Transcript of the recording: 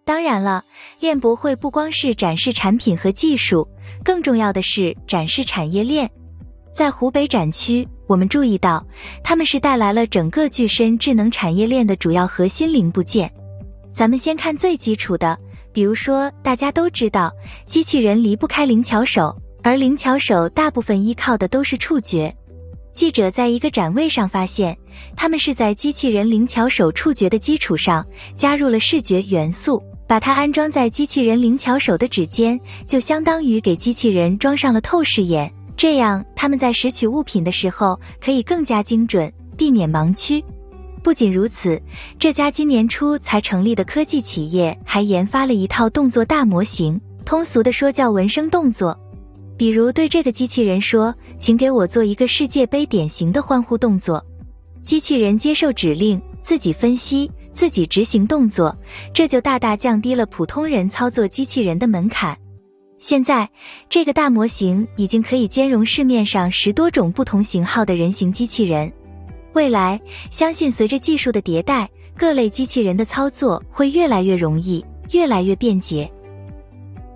当然了，链博会不光是展示产品和技术，更重要的是展示产业链。在湖北展区，我们注意到，他们是带来了整个具身智能产业链的主要核心零部件。咱们先看最基础的，比如说大家都知道，机器人离不开灵巧手，而灵巧手大部分依靠的都是触觉。记者在一个展位上发现，他们是在机器人灵巧手触觉的基础上，加入了视觉元素，把它安装在机器人灵巧手的指尖，就相当于给机器人装上了透视眼，这样他们在拾取物品的时候可以更加精准，避免盲区。不仅如此，这家今年初才成立的科技企业还研发了一套动作大模型，通俗的说叫纹生动作。比如对这个机器人说，请给我做一个世界杯典型的欢呼动作。机器人接受指令，自己分析，自己执行动作，这就大大降低了普通人操作机器人的门槛。现在，这个大模型已经可以兼容市面上10多种不同型号的人形机器人。未来，相信随着技术的迭代，各类机器人的操作会越来越容易，越来越便捷。